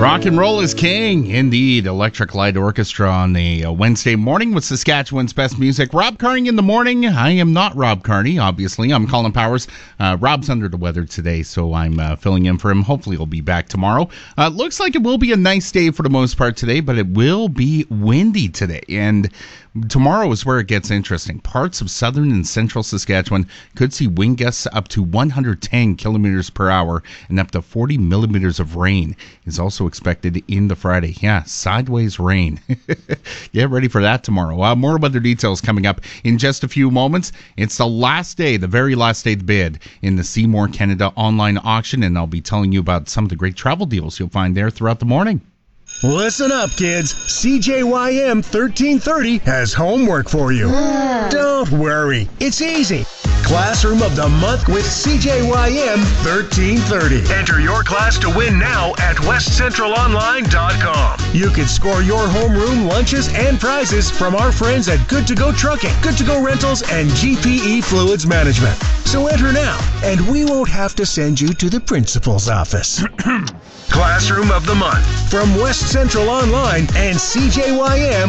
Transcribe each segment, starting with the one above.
Rock and roll is king, indeed. Electric Light Orchestra on the Wednesday morning with Saskatchewan's best music. Rob Carney in the morning. I am not Rob Carney, obviously. I'm Colin Powers. Rob's under the weather today, so I'm filling in for him. Hopefully he'll be back tomorrow. Looks like it will be a nice day for the most part today, but it will be windy today. And tomorrow is where it gets interesting. Parts of southern and central Saskatchewan could see wind gusts up to 110 kilometers per hour and up to 40 millimeters of rain is also expected into Friday. Yeah, sideways rain. Get ready for that tomorrow. More weather details coming up in just a few moments. It's the last day, the very last day to bid in the Seymour Canada online auction, and I'll be telling you about some of the great travel deals you'll find there throughout the morning. Listen up, kids. CJYM 1330 has homework for you. Don't worry. It's easy. Classroom of the Month with CJYM 1330. Enter your class to win now at westcentralonline.com. You can score your homeroom, lunches, and prizes from our friends at Good To Go Trucking, Good To Go Rentals, and GPE Fluids Management. So enter now, and we won't have to send you to the principal's office. Classroom of the Month from West Central Online and CJYM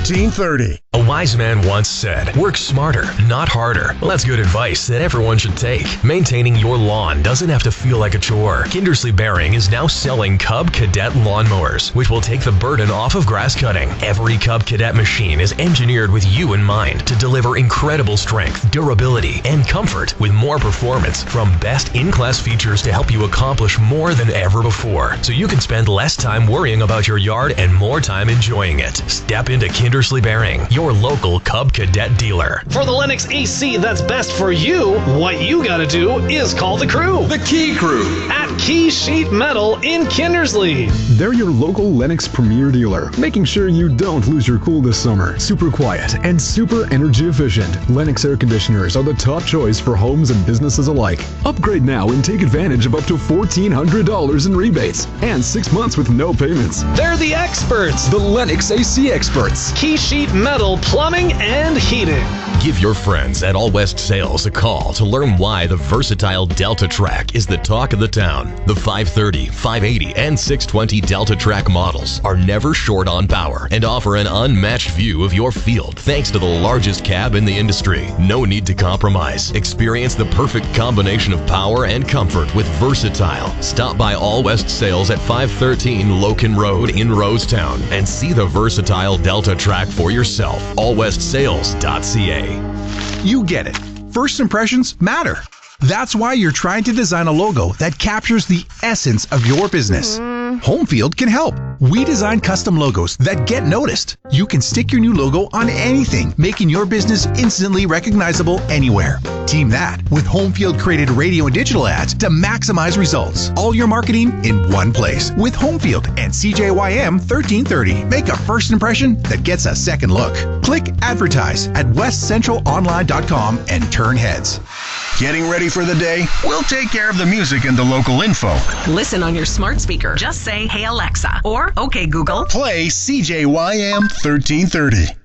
1330. A wise man once said, work smarter, not harder. Well, that's good advice that everyone should take. Maintaining your lawn doesn't have to feel like a chore. Kindersley Bearing is now selling Cub Cadet lawnmowers, which will take the burden off of grass cutting. Every Cub Cadet machine is engineered with you in mind to deliver incredible strength, durability, and comfort with more performance from best in-class features to help you accomplish more than ever before. So you can spend less time worrying about your yard and more time enjoying it. Step into Kindersley Bearing, your local Cub Cadet dealer. For the Lennox AC that's best for you, what you gotta do is call the crew. The Key Crew. At Key Sheet Metal in Kindersley. They're your local Lennox Premier dealer, making sure you don't lose your cool this summer. Super quiet and super energy efficient. Lennox air conditioners are the top choice for homes and businesses alike. Upgrade now and take advantage of up to $1,400 in rebates and 6 months with no payments. They're the experts. The Lennox AC experts. Key Sheet Metal Plumbing and Heating. Give your friends at All West Sales a call to learn why the versatile Delta Track is the talk of the town. The 530, 580, and 620 Delta Track models are never short on power and offer an unmatched view of your field thanks to the largest cab in the industry. No need to compromise. Experience the perfect combination of power and comfort with Versatile. Stop by All West Sales at 513 Loken Road in Rosetown and see the versatile Delta Track for yourself. allwestsales.ca. You get it. First impressions matter. That's why you're trying to design a logo that captures the essence of your business. Homefield can help. We design custom logos that get noticed. You can stick your new logo on anything, making your business instantly recognizable anywhere. Team that with Homefield created radio and digital ads to maximize results. All your marketing in one place. With Homefield and CJYM 1330, make a first impression that gets a second look. Click advertise at westcentralonline.com and turn heads. Getting ready for the day? We'll take care of the music and the local info. Listen on your smart speaker. Just say, "Hey Alexa," or "Okay Google." Play CJYM 1330.